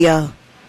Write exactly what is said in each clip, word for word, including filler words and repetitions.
uh,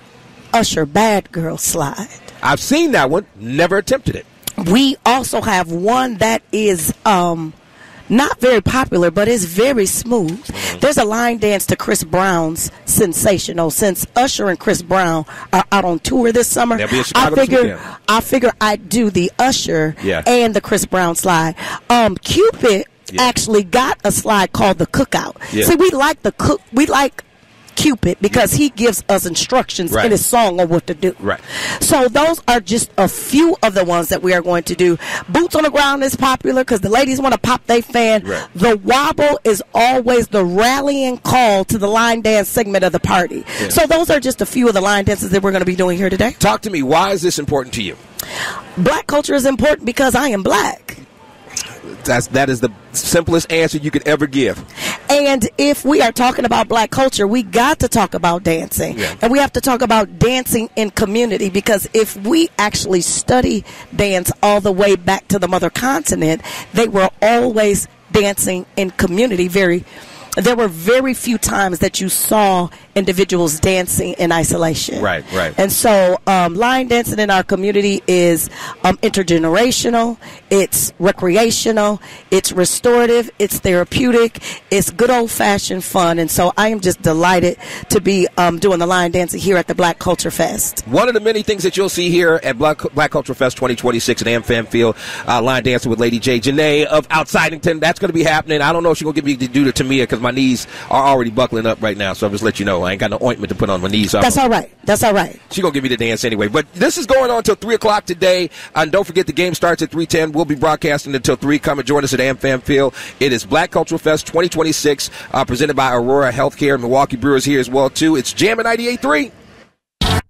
Usher Bad Girl slide. I've seen that one. Never attempted it. We also have one that is um, not very popular, but is very smooth. Mm-hmm. There's a line dance to Chris Brown's Sensational. Since Usher and Chris Brown are out on tour this summer, I figure I figure I'd do the Usher yeah. and the Chris Brown slide. Um, Cupid yeah. actually got a slide called the Cookout. Yeah. See, we like the cook. We like Cupid because he gives us instructions right. in his song on what to do. Right. So those are just a few of the ones that we are going to do. Boots on the Ground is popular because the ladies want to pop their fan. Right. The Wobble is always the rallying call to the line dance segment of the party. Yeah. So those are just a few of the line dances that we're going to be doing here today. Talk to me. Why is this important to you? Black culture is important because I am black. That's, that is the simplest answer you could ever give. And if we are talking about black culture, we got to talk about dancing. Yeah. And we have to talk about dancing in community, because if we actually study dance all the way back to the mother continent, they were always dancing in community. Very, there were very few times that you saw individuals dancing in isolation. Right, right. And so um, line dancing in our community is um, intergenerational, it's recreational, it's restorative, it's therapeutic, it's good old-fashioned fun. And so I am just delighted to be um, doing the line dancing here at the Black Culture Fest. One of the many things that you'll see here at Black, Black Culture Fest twenty twenty-six at AmFam Field, uh, line dancing with Lady J. Janae of Outsidington. That's going to be happening. I don't know if she's going to give me to do to Tamia because my knees are already buckling up right now, so I'll just let you know. I ain't got no ointment to put on my knees. So That's all right. That's all right. She's going to give me the dance anyway. But this is going on until three o'clock today. And don't forget, the game starts at three ten. We'll be broadcasting until three. Come and join us at AmFam Field. It is Black Cultural Fest twenty twenty-six, uh, presented by Aurora Healthcare. Milwaukee Brewers here as well, too. It's Jammin' ninety-eight point three.